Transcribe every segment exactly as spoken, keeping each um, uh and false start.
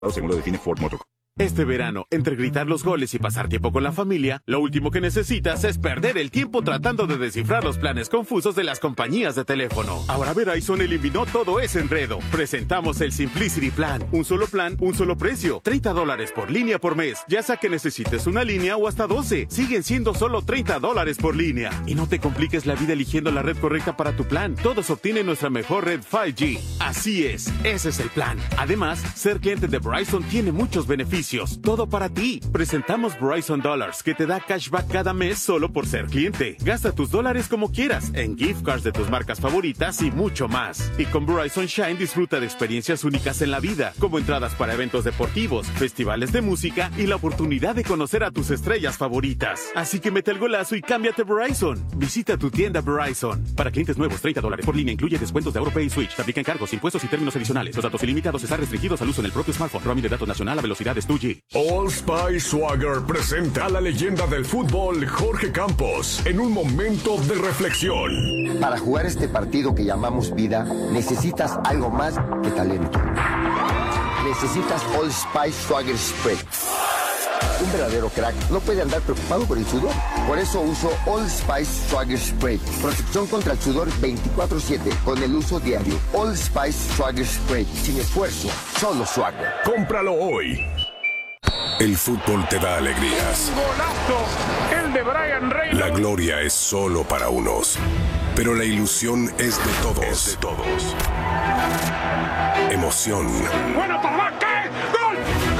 según lo define Ford Motor. Este verano, entre gritar los goles y pasar tiempo con la familia, lo último que necesitas es perder el tiempo tratando de descifrar los planes confusos de las compañías de teléfono. Ahora Verizon eliminó todo ese enredo. Presentamos el Simplicity Plan. Un solo plan, un solo precio. treinta dólares por línea por mes. Ya sea que necesites una línea o hasta doce. Siguen siendo solo treinta dólares por línea. Y no te compliques la vida eligiendo la red correcta para tu plan. Todos obtienen nuestra mejor red cinco G. Así es, ese es el plan. Además, ser cliente de Verizon tiene muchos beneficios. Todo para ti. Presentamos Verizon Dollars, que te da cashback cada mes solo por ser cliente. Gasta tus dólares como quieras, en gift cards de tus marcas favoritas y mucho más. Y con Verizon Shine disfruta de experiencias únicas en la vida, como entradas para eventos deportivos, festivales de música y la oportunidad de conocer a tus estrellas favoritas. Así que mete el golazo y cámbiate Verizon. Visita tu tienda Verizon. Para clientes nuevos, treinta dólares por línea incluye descuentos de AutoPay y Switch. Se aplican cargos, impuestos y términos adicionales. Los datos ilimitados están restringidos al uso en el propio smartphone. Roaming de datos nacional a velocidades dos G. Old Spice Swagger presenta a la leyenda del fútbol Jorge Campos en un momento de reflexión. Para jugar este partido que llamamos vida, necesitas algo más que talento. Necesitas Old Spice Swagger Spray. Un verdadero crack no puede andar preocupado por el sudor. Por eso uso Old Spice Swagger Spray. Protección contra el sudor veinticuatro siete con el uso diario. Old Spice Swagger Spray. Sin esfuerzo, solo Swagger. Cómpralo hoy. El fútbol te da alegrías. ¡Golazo! El de Brian Reynolds. La gloria es solo para unos, pero la ilusión es de todos. Es de todos. Emoción. ¡Bueno, papá! ¿Qué? ¡Gol!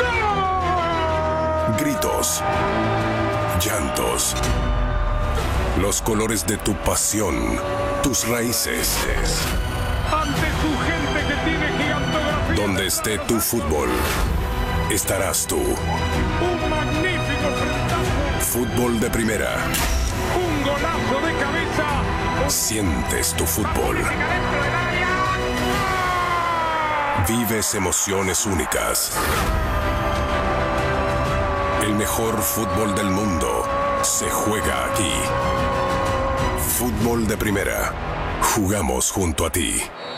¡Gol! Gritos. Llantos. Los colores de tu pasión. Tus raíces. Ante tu gente que tiene gigantografía. Donde esté tu fútbol, estarás tú. Un magnífico frentazo. Fútbol de primera. Un golazo de cabeza. Sientes tu fútbol. Vives emociones únicas. El mejor fútbol del mundo se juega aquí. Fútbol de primera. Jugamos junto a ti.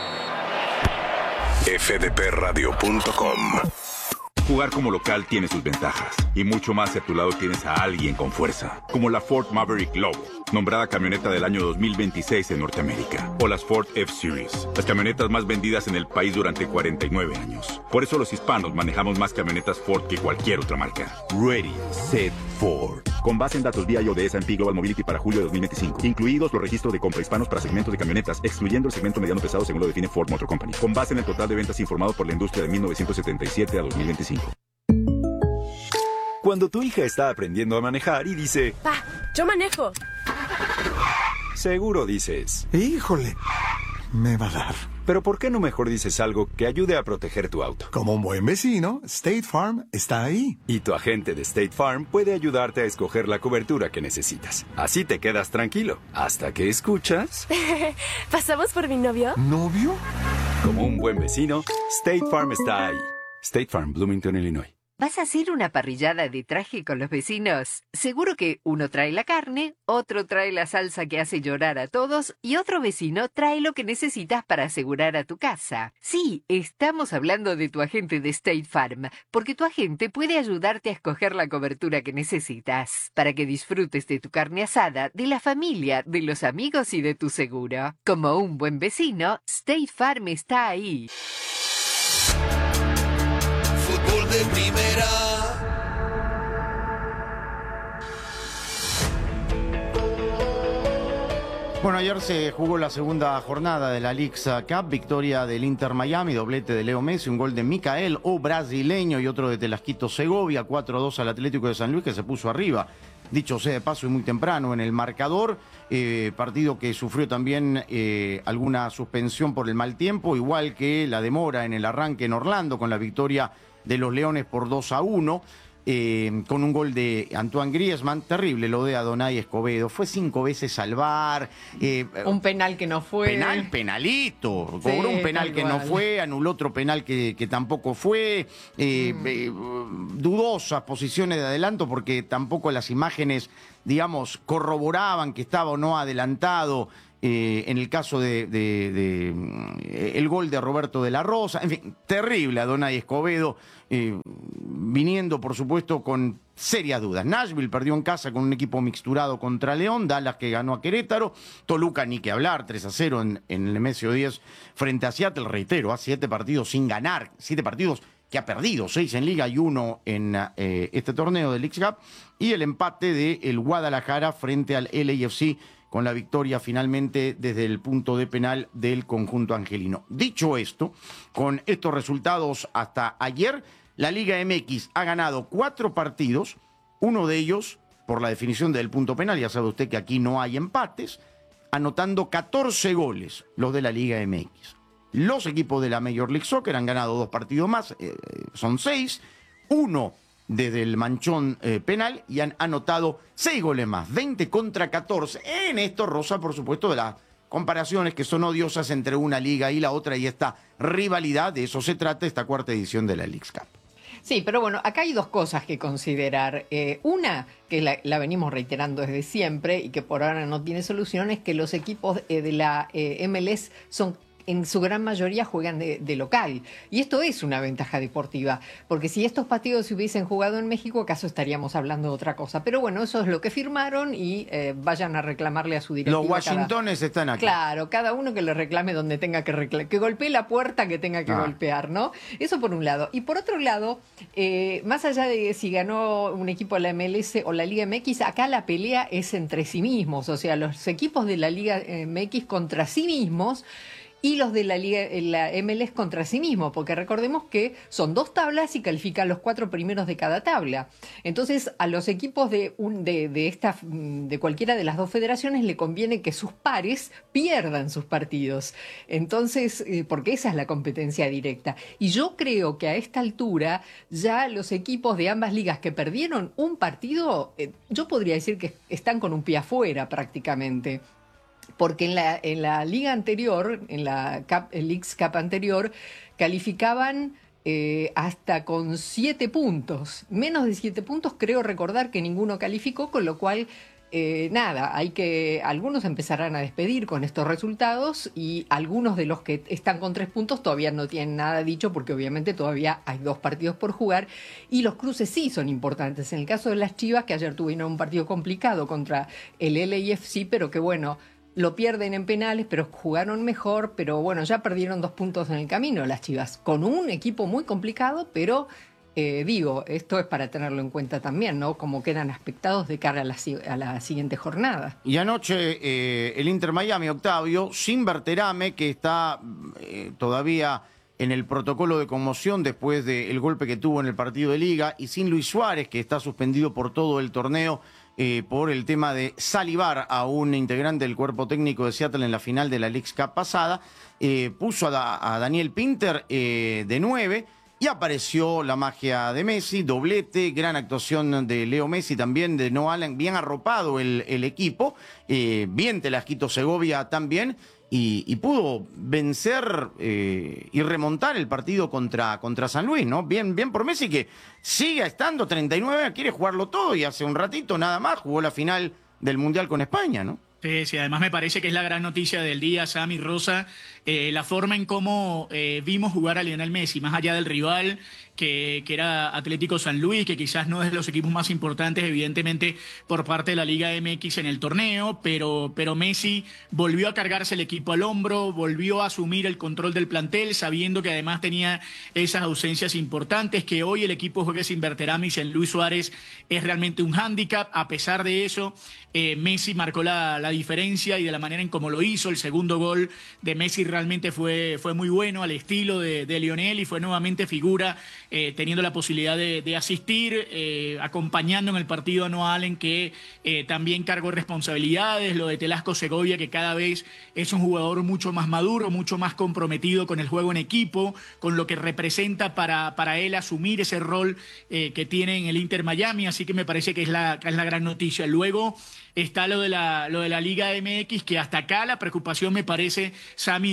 F D P radio punto com. Jugar como local tiene sus ventajas, y mucho más si a tu lado tienes a alguien con fuerza, como la Ford Maverick Lobo, nombrada camioneta del año dos mil veintiséis en Norteamérica, o las Ford F-Series, las camionetas más vendidas en el país durante cuarenta y nueve años. Por eso los hispanos manejamos más camionetas Ford que cualquier otra marca. Ready, Set, Ford. Con base en datos V I O de S and P Global Mobility para julio de dos mil veinticinco, incluidos los registros de compra hispanos para segmentos de camionetas, excluyendo el segmento mediano pesado según lo define Ford Motor Company, con base en el total de ventas informado por la industria de mil novecientos setenta y siete a dos mil veinticinco. Cuando tu hija está aprendiendo a manejar y dice, Pa, yo manejo. Seguro dices, híjole, me va a dar. Pero ¿por qué no mejor dices algo que ayude a proteger tu auto? Como un buen vecino, State Farm está ahí. Y tu agente de State Farm puede ayudarte a escoger la cobertura que necesitas. Así te quedas tranquilo, hasta que escuchas... ¿Pasamos por mi novio? ¿Novio? Como un buen vecino, State Farm está ahí. State Farm, Bloomington, Illinois. ¿Vas a hacer una parrillada de traje con los vecinos? Seguro que uno trae la carne, otro trae la salsa que hace llorar a todos y otro vecino trae lo que necesitas para asegurar a tu casa. Sí, estamos hablando de tu agente de State Farm, porque tu agente puede ayudarte a escoger la cobertura que necesitas, para que disfrutes de tu carne asada, de la familia, de los amigos y de tu seguro. Como un buen vecino, State Farm está ahí. Fútbol de primera. Bueno, ayer se jugó la segunda jornada de la Leagues Cup, victoria del Inter Miami, doblete de Leo Messi, un gol de Micael, o brasileño, y otro de Telasquito Segovia, cuatro a dos al Atlético de San Luis, que se puso arriba, dicho sea de paso y muy temprano en el marcador, eh, partido que sufrió también eh, alguna suspensión por el mal tiempo, igual que la demora en el arranque en Orlando, con la victoria de los Leones por dos a uno. Eh, con un gol de Antoine Griezmann, terrible lo de Adonai Escobedo, fue cinco veces al V A R. Eh, un penal que no fue. Penal, penalito. Sí, cobró un penal que cual. no fue, anuló otro penal que, que tampoco fue. Eh, mm. eh, dudosas posiciones de adelanto porque tampoco las imágenes, digamos, corroboraban que estaba o no adelantado Eh, en el caso de, de, de eh, el gol de Roberto de la Rosa, en fin, terrible Adonai Escobedo, eh, viniendo por supuesto con serias dudas. Nashville perdió en casa con un equipo mixturado contra León, Dallas que ganó a Querétaro, Toluca ni que hablar, tres a cero en, en el M S O diez frente a Seattle, reitero, a siete partidos sin ganar, siete partidos que ha perdido, seis en Liga y uno en eh, este torneo del X-Cup, y el empate de el Guadalajara frente al L A F C, con la victoria finalmente desde el punto de penal del conjunto angelino. Dicho esto, con estos resultados hasta ayer, la Liga M X ha ganado cuatro partidos, uno de ellos por la definición del punto penal, ya sabe usted que aquí no hay empates, anotando catorce goles los de la Liga M X. Los equipos de la Major League Soccer han ganado dos partidos más, eh, son seis, uno desde el manchón eh, penal, y han anotado seis goles más, veinte contra catorce. En esto rosa, por supuesto, de las comparaciones que son odiosas entre una liga y la otra, y esta rivalidad, de eso se trata esta cuarta edición de la Leagues Cup. Sí, pero bueno, acá hay dos cosas que considerar. Eh, una, que la, la venimos reiterando desde siempre y que por ahora no tiene solución, es que los equipos eh, de la eh, M L S son en su gran mayoría juegan de, de local. Y esto es una ventaja deportiva, porque si estos partidos se hubiesen jugado en México, acaso estaríamos hablando de otra cosa. Pero bueno, eso es lo que firmaron y eh, vayan a reclamarle a su directiva. Los Washingtones cada... están aquí. Claro, cada uno que le reclame donde tenga que reclamar, que golpee la puerta que tenga que ah. golpear, ¿no? Eso por un lado. Y por otro lado, eh, más allá de si ganó un equipo de la M L S o la Liga M X, acá la pelea es entre sí mismos, o sea, los equipos de la Liga M X contra sí mismos y los de la Liga, la M L S contra sí mismo, porque recordemos que son dos tablas y califican los cuatro primeros de cada tabla. Entonces, a los equipos de, un, de, de, esta, de cualquiera de las dos federaciones le conviene que sus pares pierdan sus partidos. Entonces, eh, porque esa es la competencia directa. Y yo creo que a esta altura ya los equipos de ambas ligas que perdieron un partido, eh, yo podría decir que están con un pie afuera prácticamente. Porque en la, en la liga anterior, en la Cup, el Leagues Cup anterior, calificaban eh, hasta con siete puntos. Menos de siete puntos, creo recordar que ninguno calificó, con lo cual, eh, nada, hay que, algunos empezarán a despedir con estos resultados y algunos de los que están con tres puntos todavía no tienen nada dicho, porque obviamente todavía hay dos partidos por jugar y los cruces sí son importantes. En el caso de las Chivas, que ayer tuvieron un partido complicado contra el L A F C, pero que bueno, lo pierden en penales, pero jugaron mejor, pero bueno, ya perdieron dos puntos en el camino las Chivas, con un equipo muy complicado, pero eh, digo, esto es para tenerlo en cuenta también, ¿no? Como quedan aspectados de cara a la, a la siguiente jornada. Y anoche eh, el Inter Miami, Octavio, sin Berterame, que está eh, todavía en el protocolo de conmoción después del golpe que tuvo en el partido de Liga, y sin Luis Suárez, que está suspendido por todo el torneo, Eh, por el tema de salivar a un integrante del cuerpo técnico de Seattle en la final de la Leagues Cup pasada, eh, puso a, da, a Daniel Pinter eh, de nueve, y apareció la magia de Messi, doblete, gran actuación de Leo Messi, también de Noah Allen, bien arropado el, el equipo, eh, bien Telasquito Segovia también, y, y pudo vencer eh, y remontar el partido contra, contra San Luis, ¿no? Bien, bien por Messi, que sigue estando treinta y nueve, quiere jugarlo todo, y hace un ratito nada más jugó la final del Mundial con España, ¿no? Sí, sí, además me parece que es la gran noticia del día, Sammy, Rosa, eh, la forma en cómo eh, vimos jugar a Lionel Messi, más allá del rival, que, que era Atlético San Luis, que quizás no es de los equipos más importantes, evidentemente, por parte de la Liga M X en el torneo, pero, pero Messi volvió a cargarse el equipo al hombro, volvió a asumir el control del plantel, sabiendo que además tenía esas ausencias importantes, que hoy el equipo juegue sin Berterame y sin Luis Suárez es realmente un hándicap. A pesar de eso, eh, Messi marcó la, la diferencia, y de la manera en cómo lo hizo, el segundo gol de Messi realmente fue, fue muy bueno, al estilo de, de Lionel, y fue nuevamente figura, eh, teniendo la posibilidad de, de asistir, eh, acompañando en el partido a Noah Allen, que eh, también cargó responsabilidades, lo de Telasco Segovia, que cada vez es un jugador mucho más maduro, mucho más comprometido con el juego en equipo, con lo que representa para, para él asumir ese rol eh, que tiene en el Inter Miami, así que me parece que es la, que es la gran noticia. Luego está lo de la, lo de la Liga M X, que hasta acá la preocupación me parece, Sammy y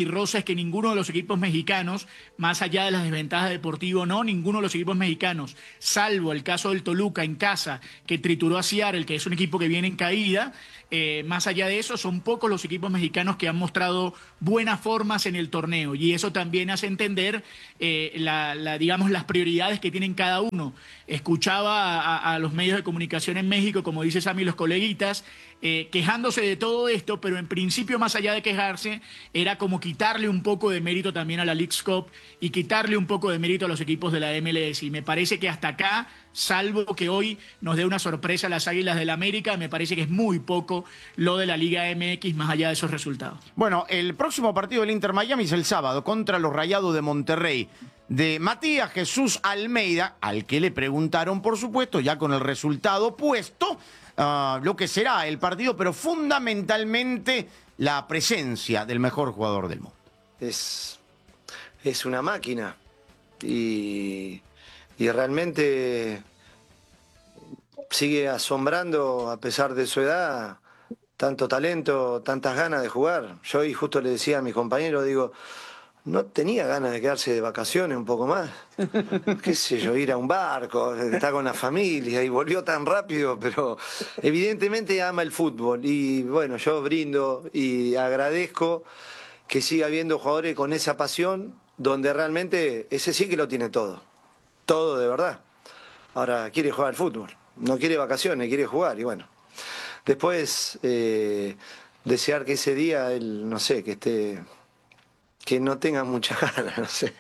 Rosa, es que ninguno de los equipos mexicanos, más allá de las desventajas deportivas, no, ninguno de los equipos mexicanos, salvo el caso del Toluca en casa, que trituró a Seattle, que es un equipo que viene en caída, eh, más allá de eso, son pocos los equipos mexicanos que han mostrado buenas formas en el torneo, y eso también hace entender, eh, la, la, digamos, las prioridades que tienen cada uno. Escuchaba a, a los medios de comunicación en México, como dice Sammy, los coleguitas, eh, quejándose de todo esto, pero en principio, más allá de quejarse, era como quitarle un poco de mérito también a la Leagues Cup y quitarle un poco de mérito a los equipos de la M L S. Y me parece que hasta acá, salvo que hoy nos dé una sorpresa a las Águilas del América, me parece que es muy poco lo de la Liga M X más allá de esos resultados. Bueno, el próximo partido del Inter Miami es el sábado contra los Rayados de Monterrey. De Matías Jesús Almeida, al que le preguntaron, por supuesto, ya con el resultado puesto, uh, lo que será el partido, pero fundamentalmente la presencia del mejor jugador del mundo. Es, es una máquina y, y realmente sigue asombrando, a pesar de su edad, tanto talento, tantas ganas de jugar. Yo hoy justo le decía a mis compañeros, digo, no tenía ganas de quedarse de vacaciones un poco más. Qué sé yo, ir a un barco, estar con la familia, y volvió tan rápido, pero evidentemente ama el fútbol. Y bueno, yo brindo y agradezco que siga habiendo jugadores con esa pasión, donde realmente ese sí que lo tiene todo. Todo de verdad. Ahora quiere jugar al fútbol, no quiere vacaciones, quiere jugar, y bueno. Después, eh, desear que ese día él, no sé, que esté... que no tenga muchas ganas, no sé.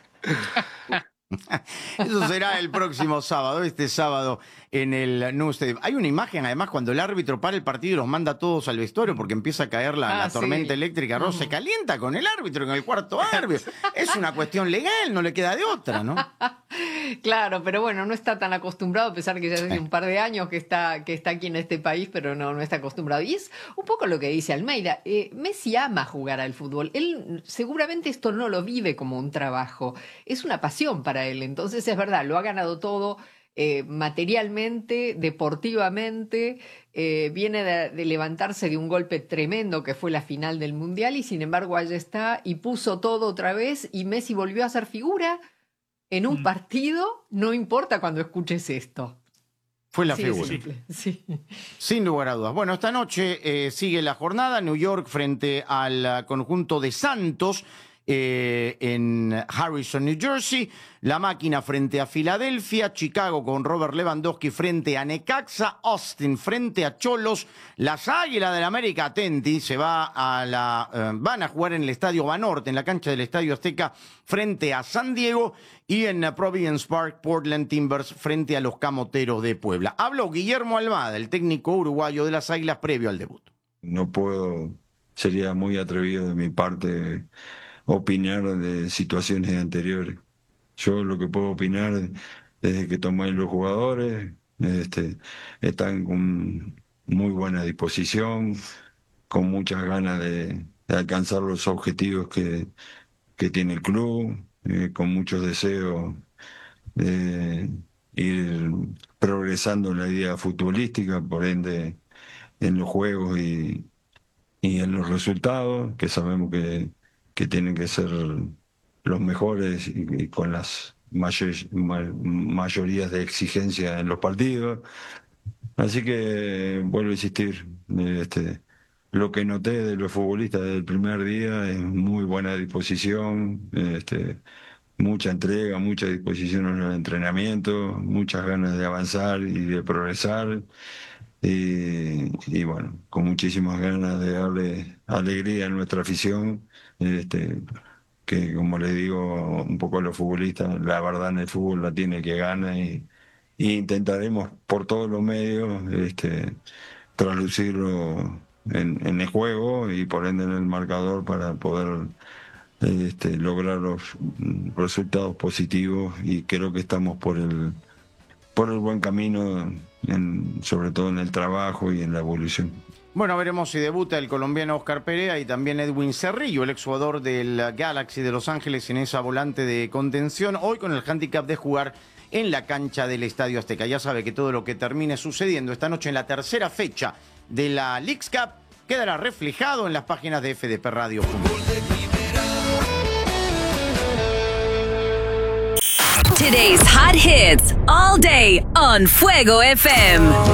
Eso será el próximo sábado, este sábado en el New Stadium. Hay una imagen, además, cuando el árbitro para el partido y los manda a todos al vestuario porque empieza a caer la, ah, la tormenta sí. eléctrica. Ross se calienta con el árbitro en el cuarto árbitro. Es una cuestión legal, no le queda de otra, ¿no? Claro, pero bueno, no está tan acostumbrado, a pesar que ya hace un par de años que está, que está aquí en este país, pero no, no está acostumbrado. Y es un poco lo que dice Almeida. Eh, Messi ama jugar al fútbol. Él seguramente esto no lo vive como un trabajo. Es una pasión para él. Entonces es verdad, lo ha ganado todo. Eh, materialmente, deportivamente, eh, viene de, de levantarse de un golpe tremendo que fue la final del Mundial y sin embargo allá está y puso todo otra vez y Messi volvió a ser figura en un mm. partido, no importa cuando escuches esto. Fue la sí, figura. Sí. Sin lugar a dudas. Bueno, esta noche eh, sigue la jornada, New York frente al conjunto de Santos. Eh, en Harrison, New Jersey, la máquina frente a Filadelfia, Chicago con Robert Lewandowski frente a Necaxa, Austin frente a Cholos, las Águilas del América, atenti, se va a la, eh, van a jugar en el Estadio Banorte, en la cancha del Estadio Azteca, frente a San Diego, y en uh, Providence Park, Portland Timbers frente a los Camoteros de Puebla. Habló Guillermo Almada, el técnico uruguayo de las Águilas, previo al debut. No puedo, sería muy atrevido de mi parte opinar de situaciones anteriores. Yo lo que puedo opinar desde que tomé los jugadores, este, están con muy buena disposición, con muchas ganas de, de alcanzar los objetivos que, que tiene el club, eh, con muchos deseos de ir progresando en la idea futbolística, por ende en los juegos y, y en los resultados, que sabemos que que tienen que ser los mejores y, y con las mayor, ma, mayorías de exigencia en los partidos. Así que vuelvo a insistir, este, lo que noté de los futbolistas desde el primer día es muy buena disposición, este, mucha entrega, mucha disposición en el entrenamiento, muchas ganas de avanzar y de progresar. Y, y bueno, con muchísimas ganas de darle alegría a nuestra afición, este, que como les digo un poco a los futbolistas, la verdad en el fútbol la tiene que gana y, y intentaremos por todos los medios este, traducirlo en, en el juego y por ende en el marcador para poder este, lograr los resultados positivos, y creo que estamos por el por el buen camino, en, sobre todo en el trabajo y en la evolución. Bueno, veremos si debuta el colombiano Oscar Perea y también Edwin Cerrillo, el exjugador del Galaxy de Los Ángeles, en esa volante de contención, hoy con el hándicap de jugar en la cancha del Estadio Azteca. Ya sabe que todo lo que termine sucediendo esta noche en la tercera fecha de la Leagues Cup quedará reflejado en las páginas de F D P Radio. Today's hot hits all day on Fuego F M.